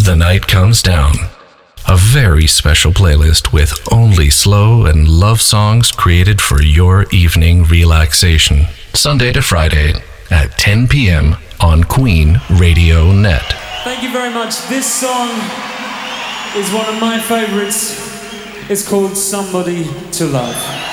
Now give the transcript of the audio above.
The Night Comes Down. A very special playlist with only slow and love songs created for your evening relaxation. Sunday to Friday at 10 p.m. on Queen Radio Net. Thank you very much. This song is one of my favorites. It's called Somebody to Love.